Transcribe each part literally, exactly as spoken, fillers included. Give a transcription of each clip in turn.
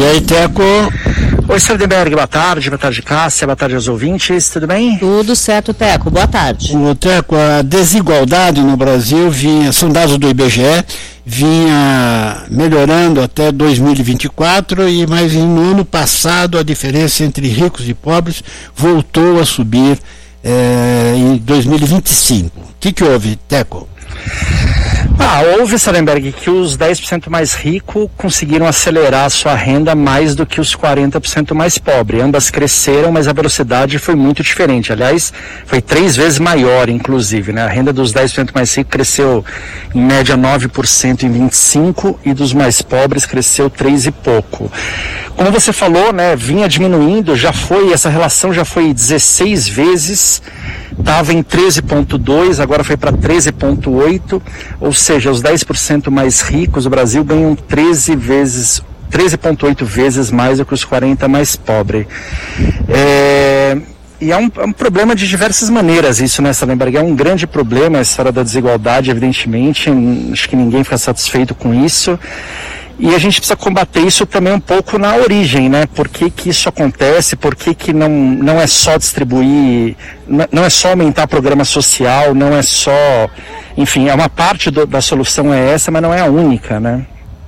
E aí, Teco? Oi, Sardenberg, boa tarde, boa tarde, Cássia, boa tarde aos ouvintes, tudo bem? Tudo certo, Teco, boa tarde. O Teco, a desigualdade no Brasil vinha, são dados do I B G E, vinha melhorando até dois mil e vinte e quatro, e mas no ano passado a diferença entre ricos e pobres voltou a subir é, em dois mil e vinte e cinco. O que que houve, Teco? Ah, houve, Sarenberg, que os dez por cento mais ricos conseguiram acelerar a sua renda mais do que os quarenta por cento mais pobres. Ambas cresceram, mas a velocidade foi muito diferente. Aliás, foi três vezes maior, inclusive, né? A renda dos dez por cento mais ricos cresceu em média nove por cento em vinte e cinco e dos mais pobres cresceu três e pouco. Como você falou, né, vinha diminuindo, já foi, essa relação já foi dezesseis vezes, estava em treze vírgula dois, agora foi para treze vírgula oito, ou seja, os dez por cento mais ricos do Brasil ganham treze vezes, treze vírgula oito vezes mais do que os quarenta mais pobres. É, e é um, é um problema de diversas maneiras isso, né, Sarenberg? É um grande problema a história da desigualdade, evidentemente, acho que ninguém fica satisfeito com isso. E a gente precisa combater isso também um pouco na origem, né? Por que que isso acontece? Por que que não, não é só distribuir, não é só aumentar programa social, não é só... Enfim, é uma parte do, da solução é essa, mas não é a única, né?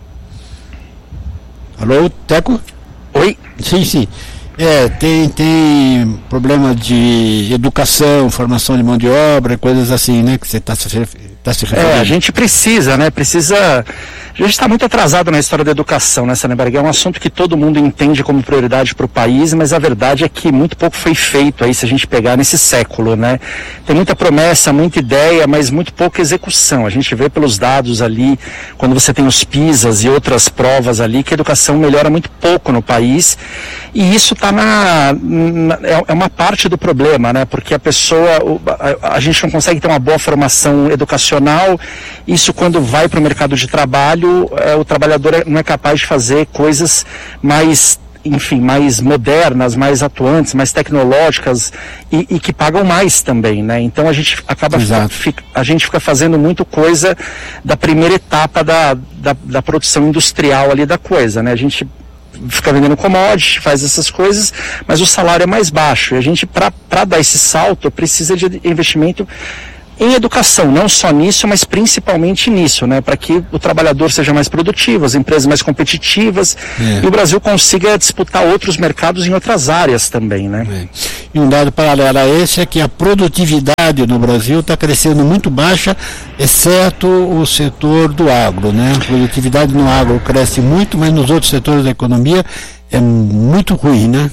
Alô, Teco? Oi? Sim, sim. É, tem, tem problema de educação, formação de mão de obra, coisas assim, né? Que você está se, tá se referindo. É, a gente precisa, né? Precisa... A gente está muito atrasado na história da educação, né, Sarenberg? É um assunto que todo mundo entende como prioridade para o país, mas a verdade é que muito pouco foi feito aí, se a gente pegar nesse século, né? Tem muita promessa, muita ideia, mas muito pouca execução. A gente vê pelos dados ali, quando você tem os PISAs e outras provas ali, que a educação melhora muito pouco no país, e isso está na, na... é uma parte do problema, né? Porque a pessoa, a, a gente não consegue ter uma boa formação educacional, isso quando vai para o mercado de trabalho, o trabalhador não é capaz de fazer coisas mais, enfim, mais modernas, mais atuantes, mais tecnológicas e, e que pagam mais também, né? Então a gente acaba, fica, a gente fica fazendo muito coisa da primeira etapa da, da, da produção industrial ali da coisa, né? A gente fica vendendo commodity, faz essas coisas, mas o salário é mais baixo. E a gente, para dar esse salto, precisa de investimento em educação, não só nisso, mas principalmente nisso, né? Para que o trabalhador seja mais produtivo, as empresas mais competitivas, é. E o Brasil consiga disputar outros mercados em outras áreas também, né? É. E um dado paralelo a esse é que a produtividade no Brasil está crescendo muito baixa, exceto o setor do agro, né? A produtividade no agro cresce muito, mas nos outros setores da economia é muito ruim, né?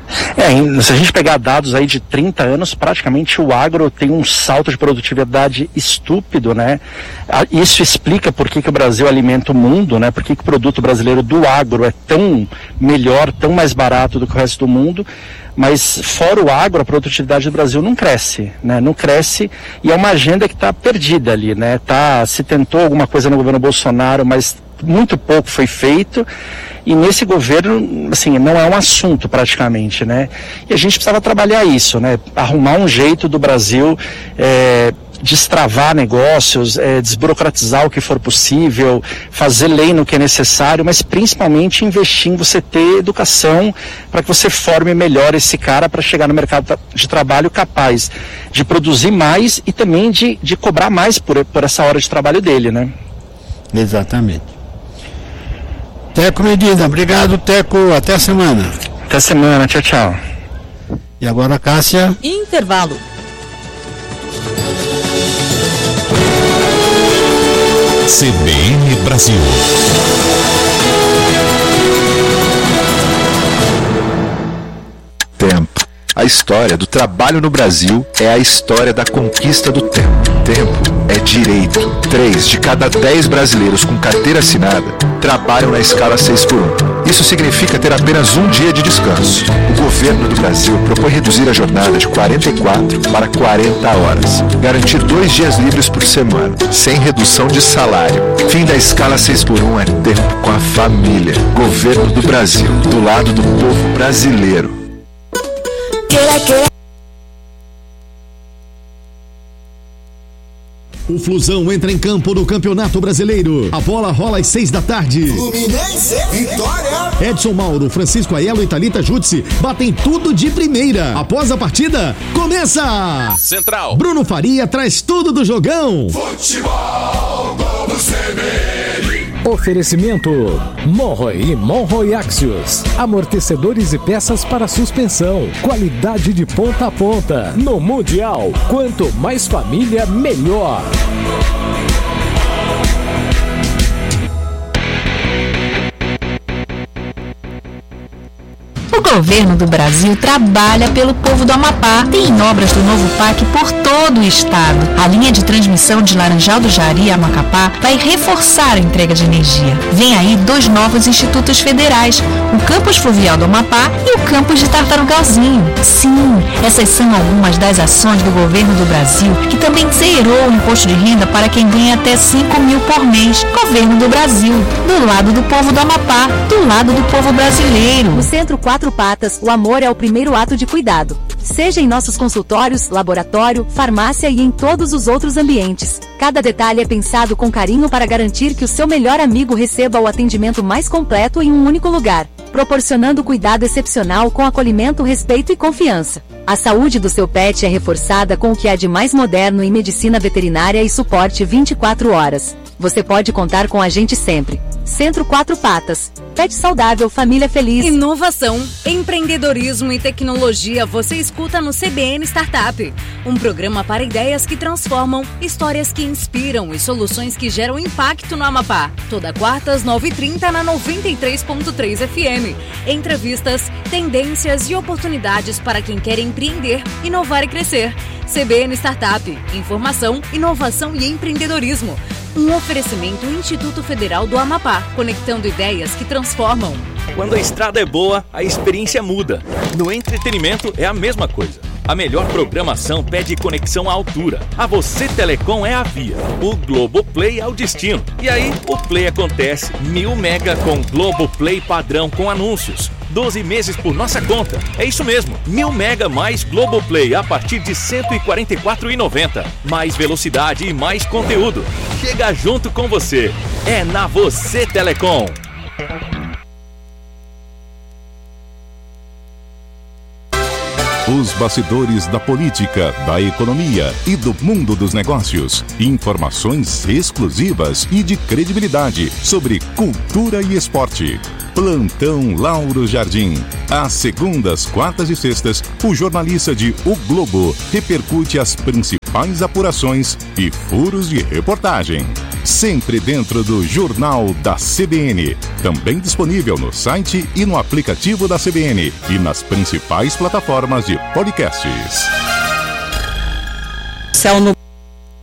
É, se a gente pegar dados aí de trinta anos, praticamente o agro tem um salto de produtividade estúpido, né? Isso explica por que que o Brasil alimenta o mundo, né? Por que que o produto brasileiro do agro é tão melhor, tão mais barato do que o resto do mundo, mas fora o agro, a produtividade do Brasil não cresce, né? Não cresce, e é uma agenda que está perdida ali, né? Tá, se tentou alguma coisa no governo Bolsonaro, mas muito pouco foi feito, e nesse governo, assim, não é um assunto praticamente, né? E a gente precisava trabalhar isso, né? Arrumar um jeito do Brasil é, destravar negócios, é, desburocratizar o que for possível, fazer lei no que é necessário, mas principalmente investir em você ter educação para que você forme melhor esse cara para chegar no mercado de trabalho capaz de produzir mais e também de, de cobrar mais por, por essa hora de trabalho dele, né? Exatamente. Teco Medina, obrigado, Teco, até a semana. Até a semana, tchau, tchau. E agora, Cássia? Intervalo. C B N Brasil. Tempo. A história do trabalho no Brasil é a história da conquista do tempo. Tempo é direito. Três de cada dez brasileiros com carteira assinada trabalham na escala seis por um. Isso significa ter apenas um dia de descanso. O governo do Brasil propõe reduzir a jornada de quarenta e quatro para quarenta horas. Garantir dois dias livres por semana, sem redução de salário. Fim da escala seis por um é tempo com a família. Governo do Brasil, do lado do povo brasileiro. O Flusão entra em campo no Campeonato Brasileiro. A bola rola às seis da tarde. Fluminense, vitória! Edson Mauro, Francisco Aiello e Thalita Jutsi batem tudo de primeira. Após a partida, começa! Central. Bruno Faria traz tudo do jogão. Futebol do C B N. Oferecimento Monroe e Monroe Axios. Amortecedores e peças para suspensão. Qualidade de ponta a ponta. No Mundial, quanto mais família, melhor. O governo do Brasil trabalha pelo povo do Amapá. Tem obras do novo P A C por todo o estado. A linha de transmissão de Laranjal do Jari a Macapá vai reforçar a entrega de energia. Vem aí dois novos institutos federais, o Campus Fluvial do Amapá e o Campus de Tartarugalzinho. Sim, essas são algumas das ações do governo do Brasil, que também zerou o imposto de renda para quem ganha até cinco mil por mês. Governo do Brasil, do lado do povo do Amapá, do lado do povo brasileiro. No Centro Quatro Patas, o amor é o primeiro ato de cuidado. Seja em nossos consultórios, laboratório, farmácia e em todos os outros ambientes. Cada detalhe é pensado com carinho para garantir que o seu melhor amigo receba o atendimento mais completo em um único lugar, proporcionando cuidado excepcional com acolhimento, respeito e confiança. A saúde do seu pet é reforçada com o que há de mais moderno em medicina veterinária e suporte vinte e quatro horas. Você pode contar com a gente sempre. Centro Quatro Patas. Pet saudável, família feliz. Inovação, empreendedorismo e tecnologia você escuta no C B N Startup. Um programa para ideias que transformam, histórias que inspiram e soluções que geram impacto no Amapá. Toda quarta às nove e trinta na noventa e três ponto três F M. Entrevistas, tendências e oportunidades para quem quer empreender, inovar e crescer. C B N Startup. Informação, inovação e empreendedorismo. Um oferecimento Instituto Federal do Amapá, conectando ideias que transformam. Quando a estrada é boa, a experiência muda. No entretenimento é a mesma coisa. A melhor programação pede conexão à altura. A Você Telecom é a via. O Globoplay é o destino. E aí, o Play acontece. Mil mega com Globoplay padrão com anúncios. doze meses por nossa conta. É isso mesmo. Mil mega mais Globoplay a partir de cento e quarenta e quatro reais e noventa centavos. Mais velocidade e mais conteúdo. Chega junto com você. É na Você Telecom. Os bastidores da política, da economia e do mundo dos negócios. Informações exclusivas e de credibilidade sobre cultura e esporte. Plantão Lauro Jardim. Às segundas, quartas e sextas, o jornalista de O Globo repercute as principais apurações e furos de reportagem. Sempre dentro do Jornal da C B N. Também disponível no site e no aplicativo da C B N e nas principais plataformas de podcasts. Céu no